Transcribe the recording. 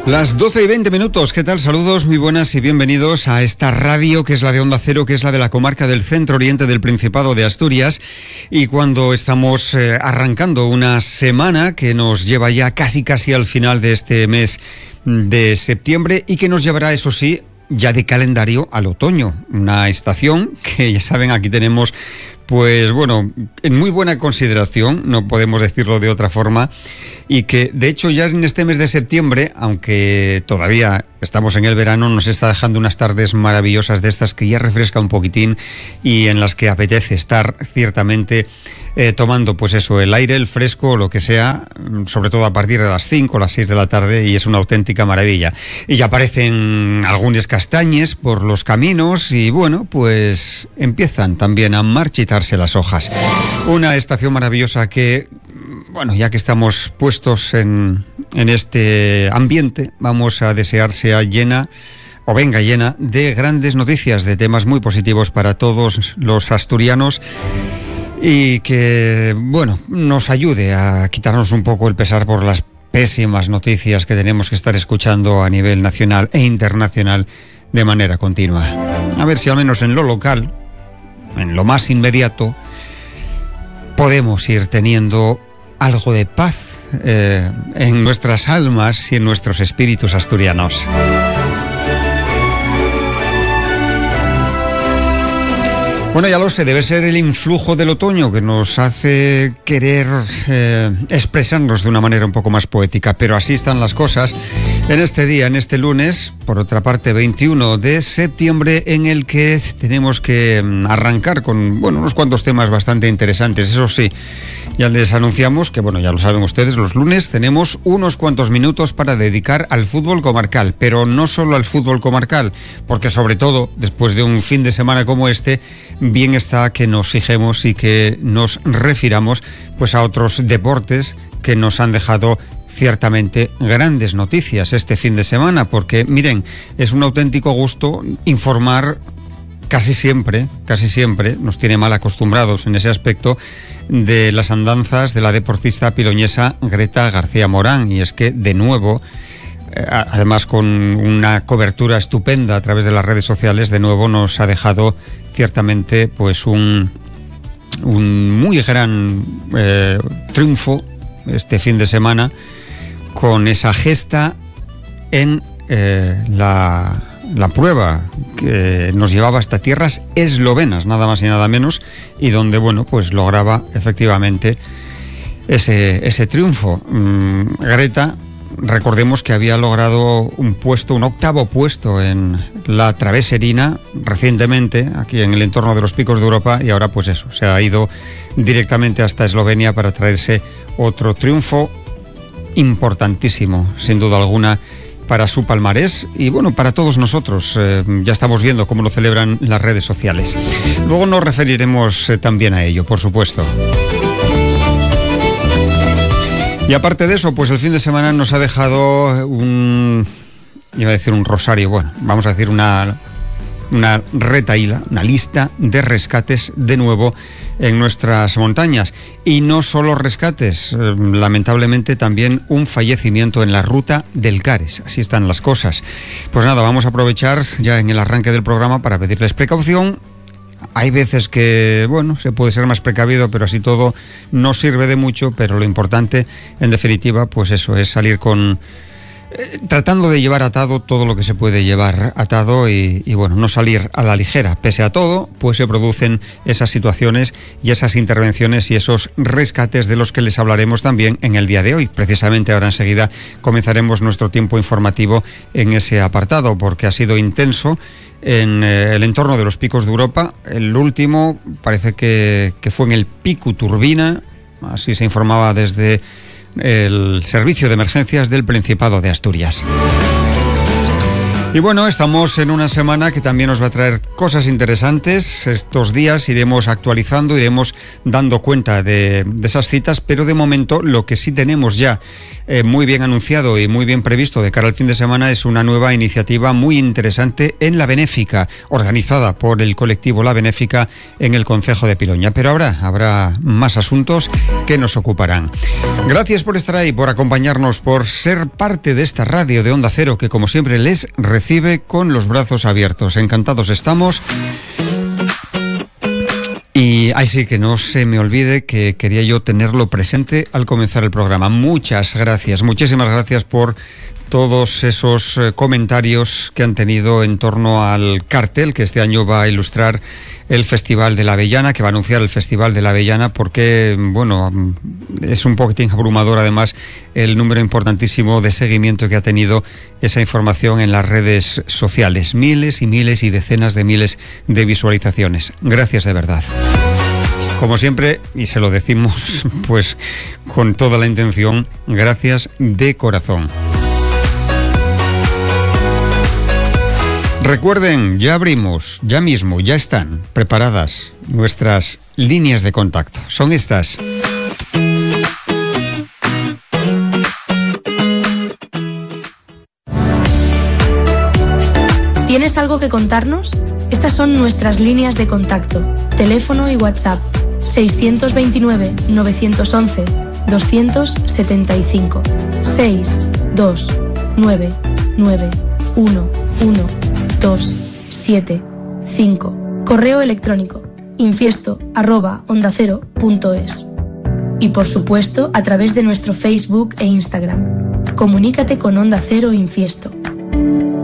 Las 12:20, ¿qué tal? Saludos, muy buenas y bienvenidos a esta radio que es la de Onda Cero, que es la de la comarca del Centro Oriente del Principado de Asturias. Y cuando estamos arrancando una semana que nos lleva ya casi al final de este mes de septiembre y que nos llevará, eso sí, ya de calendario al otoño, una estación que ya saben, aquí tenemos, pues bueno, en muy buena consideración, no podemos decirlo de otra forma, y que de hecho ya en este mes de septiembre, aunque todavía estamos en el verano, nos está dejando unas tardes maravillosas de estas que ya refresca un poquitín y en las que apetece estar ciertamente tomando pues eso, el aire, el fresco, lo que sea, sobre todo a partir de las 5 o las 6 de la tarde, y es una auténtica maravilla. Y ya aparecen algunos castañes por los caminos y bueno, pues empiezan también a marchitarse las hojas. Una estación maravillosa que, bueno, ya que estamos puestos en este ambiente, vamos a desear sea llena o venga llena de grandes noticias, de temas muy positivos para todos los asturianos y que, bueno, nos ayude a quitarnos un poco el pesar por las pésimas noticias que tenemos que estar escuchando a nivel nacional e internacional de manera continua. A ver si al menos en lo local, en lo más inmediato, podemos ir teniendo algo de paz en nuestras almas y en nuestros espíritus asturianos. Bueno, ya lo sé, debe ser el influjo del otoño que nos hace querer expresarnos de una manera un poco más poética, pero así están las cosas en este día, en este lunes, por otra parte 21 de septiembre, en el que tenemos que arrancar con, bueno, unos cuantos temas bastante interesantes. Eso sí, ya les anunciamos que, bueno, ya lo saben ustedes, los lunes tenemos unos cuantos minutos para dedicar al fútbol comarcal, pero no solo al fútbol comarcal, porque sobre todo, después de un fin de semana como este, bien está que nos fijemos y que nos refiramos pues a otros deportes que nos han dejado ciertamente grandes noticias este fin de semana, porque miren, es un auténtico gusto informar casi siempre, nos tiene mal acostumbrados en ese aspecto, de las andanzas de la deportista piloñesa Greta García Morán, y es que de nuevo, además con una cobertura estupenda a través de las redes sociales, de nuevo nos ha dejado ciertamente pues un muy gran triunfo este fin de semana, con esa gesta en la prueba que nos llevaba hasta tierras eslovenas, nada más y nada menos, y donde, bueno, pues lograba efectivamente ese triunfo. Greta, recordemos que había logrado un octavo puesto en la traveserina recientemente, aquí en el entorno de los Picos de Europa, y ahora pues eso, se ha ido directamente hasta Eslovenia para traerse otro triunfo importantísimo, sin duda alguna, para su palmarés y bueno, para todos nosotros. Ya estamos viendo cómo lo celebran las redes sociales. Luego nos referiremos también a ello, por supuesto. Y aparte de eso, pues el fin de semana nos ha dejado iba a decir un rosario, bueno, vamos a decir una retahíla, una lista de rescates de nuevo en nuestras montañas. Y no solo rescates, lamentablemente también un fallecimiento en la ruta del Cares. Así están las cosas. Pues nada, vamos a aprovechar ya en el arranque del programa para pedirles precaución. Hay veces que, bueno, se puede ser más precavido, pero así todo no sirve de mucho, pero lo importante, en definitiva, pues eso, es salir tratando de llevar atado todo lo que se puede llevar atado y bueno, no salir a la ligera. Pese a todo, pues se producen esas situaciones y esas intervenciones y esos rescates de los que les hablaremos también en el día de hoy. Precisamente ahora enseguida comenzaremos nuestro tiempo informativo en ese apartado, porque ha sido intenso en el entorno de los Picos de Europa. El último parece que fue en el Pico Turbina, así se informaba desde el Servicio de Emergencias del Principado de Asturias. Y bueno, estamos en una semana que también nos va a traer cosas interesantes. Estos días iremos actualizando, iremos dando cuenta de esas citas, pero de momento lo que sí tenemos ya muy bien anunciado y muy bien previsto de cara al fin de semana es una nueva iniciativa muy interesante en La Benéfica, organizada por el colectivo La Benéfica en el concejo de Piloña. Pero ahora habrá más asuntos que nos ocuparán. Gracias por estar ahí, por acompañarnos, por ser parte de esta radio de Onda Cero que, como siempre, les recibe con los brazos abiertos. Encantados estamos. Y sí, que no se me olvide que quería yo tenerlo presente al comenzar el programa. Muchas gracias, muchísimas gracias por todos esos comentarios que han tenido en torno al cartel que este año va a ilustrar el Festival de la Avellana, que va a anunciar el Festival de la Avellana, porque, bueno, es un poquitín abrumador además el número importantísimo de seguimiento que ha tenido esa información en las redes sociales. Miles y miles y decenas de miles de visualizaciones. Gracias de verdad. Como siempre, y se lo decimos pues con toda la intención, gracias de corazón. Recuerden, ya abrimos, ya mismo, ya están preparadas nuestras líneas de contacto. Son estas. ¿Tienes algo que contarnos? Estas son nuestras líneas de contacto. Teléfono y WhatsApp 629-911-275 629911275. Correo electrónico infiesto@ondacero.es. Y por supuesto a través de nuestro Facebook e Instagram. Comunícate con Onda Cero Infiesto.